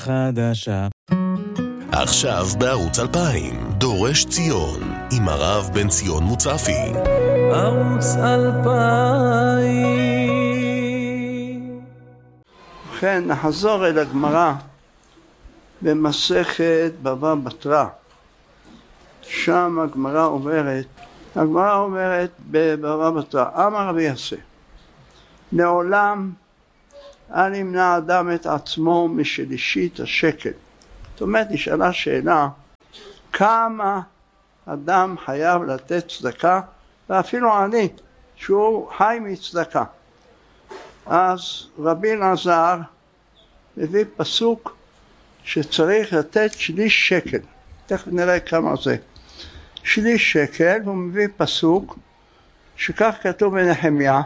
חדשה. עכשיו בערוץ 2000, דורש ציון, עם הרב בן ציון מוצפי. ערוץ 2000. כן, נחזור אל הגמרא במסכת בבא בתרא. שם הגמרא אומרת בבבא בתרא, אמר רבי יוסי, לעולם אל ימנע אדם את עצמו משלישית השקל. זאת אומרת, נשאלה שאלה, כמה אדם חייב לתת צדקה, ואפילו עני, שהוא חי מצדקה. אז רבי אלעזר מביא פסוק שצריך לתת שליש שקל. תכף נראה כמה זה. שליש שקל, הוא מביא פסוק שכך כתוב בנחמיה,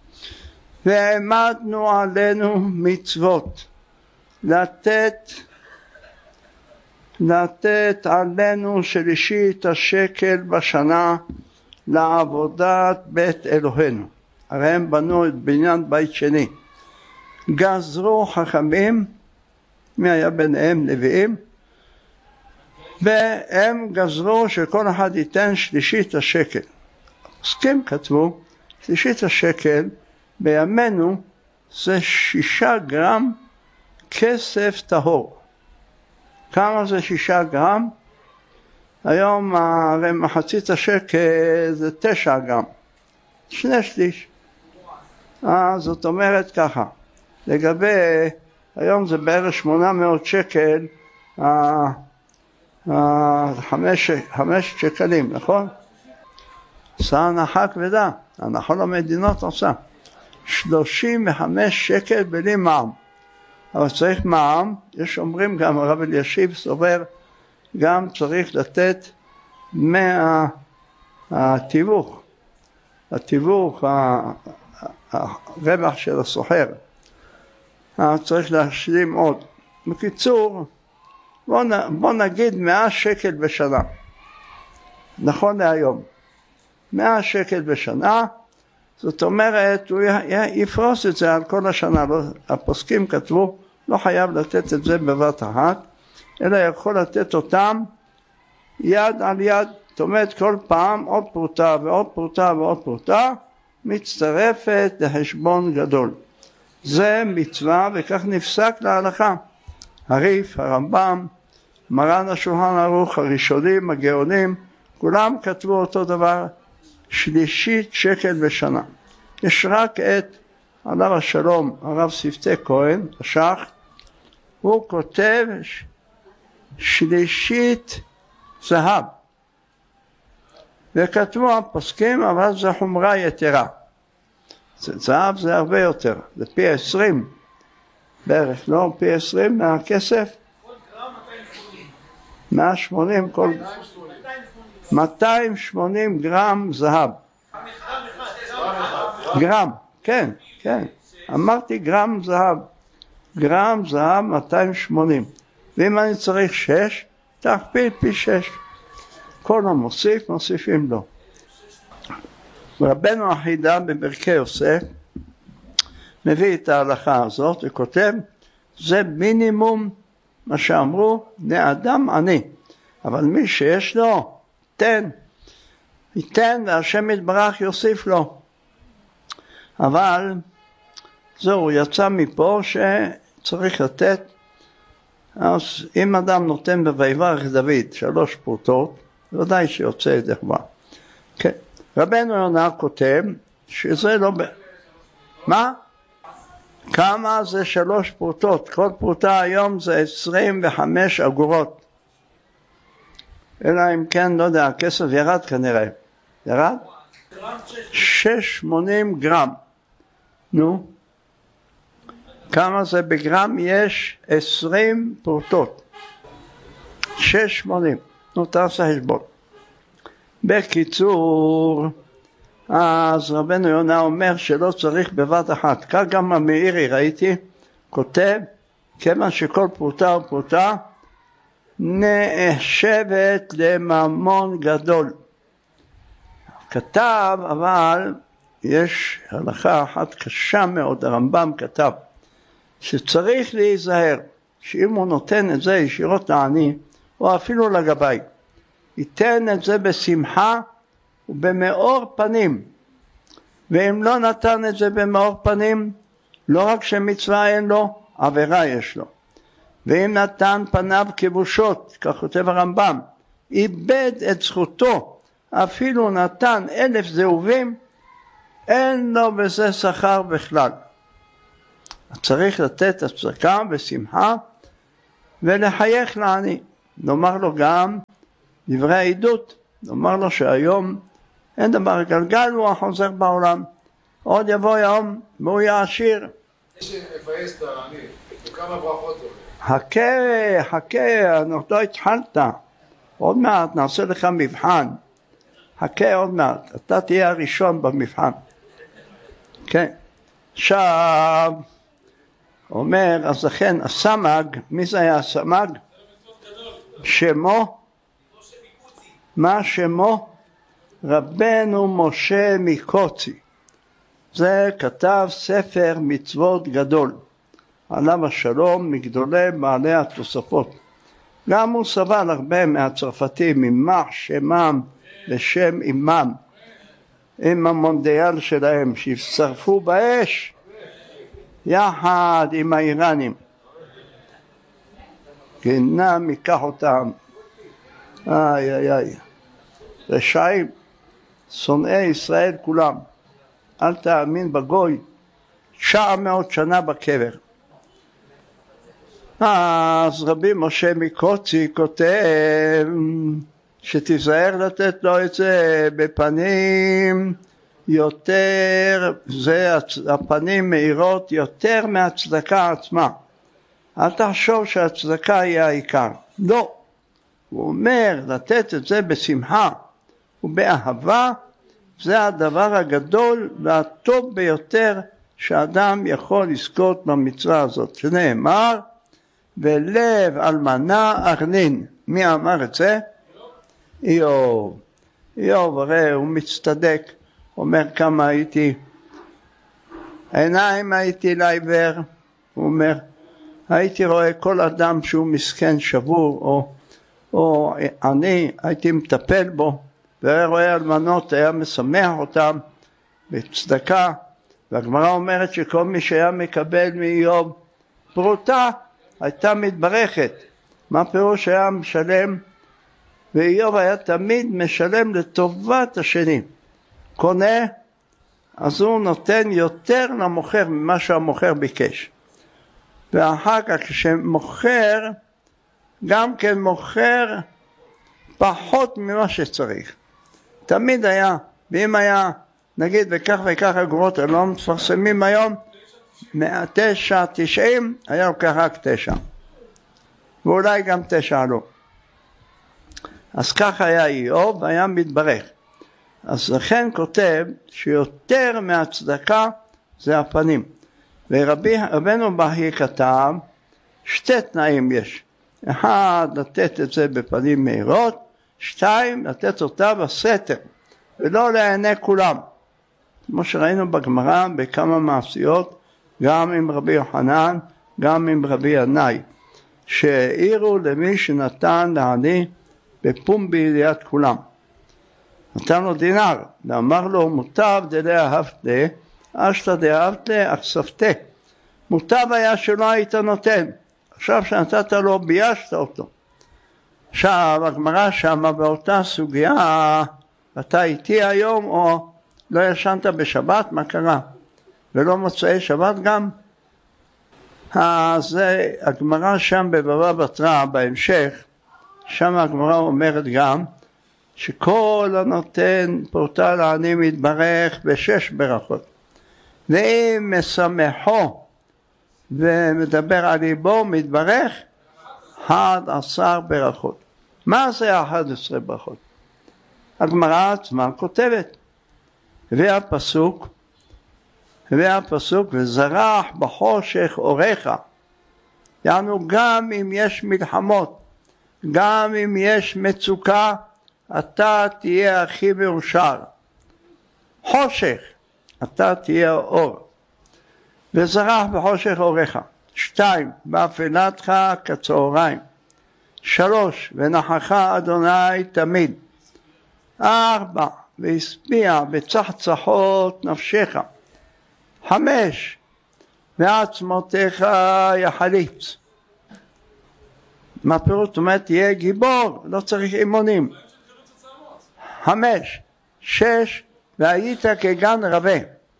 והעמדנו עלינו מצוות לתת עלינו שלישית השקל בשנה לעבודת בית אלוהינו. הרי הם בנו את בניין בית שני. גזרו חכמים, מי היה ביניהם? לוויים, והם גזרו שכל אחד ייתן שלישית השקל. פוסקים כתבו, שלישית השקל בימינו זה 6 גרם כסף טהור. כמה זה 6 גרם? היום הרי מחצית השקל זה 9 גרם. 2/3. זאת אומרת ככה, לגבי, היום זה בערך 800 שקל, 5 שקלים, נכון? עושה הנחה כבדה, הנחה למדינות עושה 35 שקל בלי מע"מ. אבל צריך מע"מ, יש אומרים גם, הרב אלישיב סובר, גם צריך לתת מהתיווך, הרווח של הסוחר, צריך להשלים עוד. בקיצור, בוא נגיד 100 שקל בשנה, נכון להיום, 100 שקל בשנה, זאת אומרת, הוא יפרוס את זה על כל השנה. הפוסקים כתבו, לא חייב לתת את זה בבת אחת, אלא יכול לתת אותם יד על יד. זאת אומרת, כל פעם עוד פרוטה ועוד פרוטה ועוד פרוטה, מצטרפת לחשבון גדול. זה מצווה, וכך נפסק להלכה. הריף, הרמב"ם, מרן השולחן ערוך, הראשונים, הגאונים, כולם כתבו אותו דבר, שלישית שקל בשנה. יש רק את עליו השלום, הרב שפתי כהן, השח, הוא כותב שלישית זהב. וכתבו הפוסקים, אבל זה חומרה יתרה. זהב זה הרבה יותר, זה פי 20 בערך, לא פי 20 מהכסף? 180 כל... 280 גרם זהב. גרם, כן, כן. אמרתי גרם זהב. גרם זהב 280. ואם אני צריך 6, תכפיל פי 6. כל המוסיף, מוסיפים לו. רבנו החידה בברכי יוסף מביא את ההלכה הזאת וכותב, זה מינימום מה שאמרו, לאדם עני. אבל מי שיש לו, ייתן והשם יתברך יוסיף לו. אבל זהו, יצא מפה שצריך לתת. אז אם אדם נותן בויברך דוד 3 פרוטות, ודאי שיוצא ידי חובה. כן. רבנו יונה כותב שזה לא... מה? כמה זה 3 פרוטות? כל פרוטה היום זה 25 אגורות. אלא אם כן, לא יודע, הכסף ירד כנראה. ירד? 680 גרם. נו. כמה זה בגרם? יש 20 פרוטות. 680. נו, תעשה חשבון. בקיצור, אז רבנו יונה אומר שלא צריך בבת אחת. כך גם המאירי ראיתי, כותב, כיוון שכל פרוטה ופרוטה נחשבת לממון גדול. כתב, אבל יש הלכה אחת קשה מאוד, הרמב"ם כתב, שצריך להיזהר. שאם הוא נותן את זה ישירות לעני, או אפילו לגבי, ייתן את זה בשמחה ובמאור פנים. ואם לא נתן את זה במאור פנים, לא רק שמצווה אין לו, עבירה יש לו. ואם נתן פניו כבושות, כך כותב הרמב"ם, איבד את זכותו, אפילו נתן 1000 זהובים, אין לו בזה שכר בכלל. צריך לתת הצדקה בשמחה ולחייך לעני. נאמר לו גם דברי העדות, נאמר לו שהיום אין דבר, גלגל הוא החוזר בעולם, עוד יבוא יום והוא יהיה עשיר. יש לפייס את העני, וכמה ברכות לו. חכה, לא התחלת, עוד מעט נעשה לך מבחן, חכה עוד מעט, אתה תהיה הראשון במבחן. כן, עכשיו אומר, אז לכן הסמ"ג, מי זה היה הסמ"ג? שמו? מה שמו? רבנו משה מקוצי. זה כתב ספר מצוות גדול, עליו השלום, מגדולי בעלי התוספות. גם הוא סבל הרבה מהצרפתים, יימח שמם לשם אימם, עם המונדיאל שלהם, שהצטרפו באש יחד עם האיראנים. גנם ייקח אותם, איי, רשעים, שונאי ישראל כולם. אל תאמין בגוי, 900 שנה בקבר. אז רבי משה מקוצי כותב שתיזהר לתת לו את זה בפנים יותר, זה הפנים מאירות יותר מהצדקה עצמה. אל תחשוב שהצדקה היא העיקר, לא. הוא אומר לתת את זה בשמחה ובאהבה, זה הדבר הגדול והטוב ביותר שאדם יכול לזכות במצווה הזאת, שנאמר ולב אלמנה ארנין. מי אמר את זה? איוב. איוב הרי הוא מצטדק, אומר כמה הייתי עיניים הייתי לעיוור, הוא אומר הייתי רואה כל אדם שהוא מסכן שבור או אני הייתי מטפל בו, ורואה אלמנות היה משמח אותם בצדקה. והגמרא אומרת שכל מי שהיה מקבל מאיוב פרוטה הייתה מתברכת. מה פירוש? היה משלם, ואיוב היה תמיד משלם לטובת השני. קונה, אז הוא נותן יותר למוכר ממה שהמוכר ביקש. ואחר כך כשמוכר, גם כן מוכר פחות ממה שצריך. תמיד היה, ואם היה נגיד וכך וכך אגורות, לא מפרסמים היום, 9.90 היה לוקח רק 9, ואולי גם 9 לא. אז כך היה איוב, היה מתברך. אז לכן כותב שיותר מהצדקה זה הפנים. ורבנו בהי כתב 2 תנאים יש. 1, לתת את זה בפנים מהירות, 2, לתת אותה בסתר, ולא לעיני כולם. כמו שראינו בגמרא בכמה מעשיות, גם עם רבי יוחנן, גם עם רבי ינאי, שהעירו למי שנתן לעני בפומבי ליד כולם. נתן לו דינר, ואמר לו מוטב דלאהבתה, אשתא דאהבתה אכספתה. מוטב היה שלא היית נותן, עכשיו שנתת לו ביישת אותו. עכשיו הגמרא שמה באותה סוגיה, אתה איתי היום או לא ישנת בשבת, מה קרה? ולא מוצאי שבת גם? אז הגמרא שם בבבא בתרא בהמשך, שם הגמרא אומרת גם שכל הנותן פרוטה לעני מתברך ב6 ברכות, ואם משמחו ומדבר על ליבו מתברך 11 ברכות. מה זה 11 ברכות? הגמרא עצמה כותבת, והפסוק וזרח בחושך אורך, יענו גם אם יש מלחמות, גם אם יש מצוקה, אתה תהיה הכי מאושר. חושך, אתה תהיה אור. וזרח בחושך אורך, 2. באפלתך כצהריים. 3. ונחך אדוני תמיד. 4. והשביע בצחצחות נפשך. 5. ועצמותיך יחליץ. מה פירוש? זאת אומרת, תהיה גיבור, לא צריך אימונים. 5. 6. והיית כגן רבה.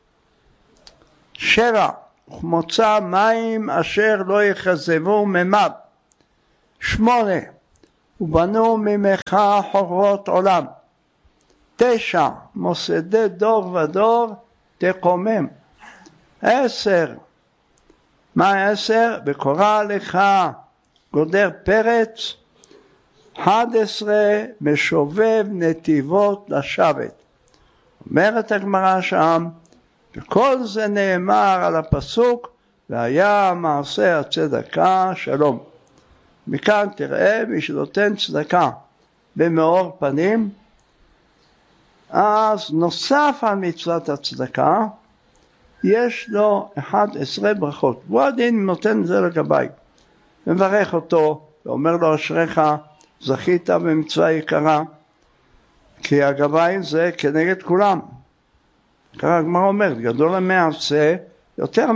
7. וכמוצא מים אשר לא יכזבו מימיו. 8. ובנו ממך חורות עולם. 9. מוסדי דור ודור תקומם. 10. מה 10? וקורא לך גודר פרץ. 11. משובב נתיבות לשבת. אומרת הגמרא שם, וכל זה נאמר על הפסוק, והיה מעשה הצדקה שלום. מכאן תראה, מי שנותן צדקה במאור פנים, אז נוסף על מצוות הצדקה, יש לו 11 ברכות. הוא הדין נותן את זה לגבי, מברך אותו, ואומר לו אשריך, זכית במצווה יקרה, כי הגביים זה כנגד כולם. ככה הגמרא אומרת, גדול המעשה יותר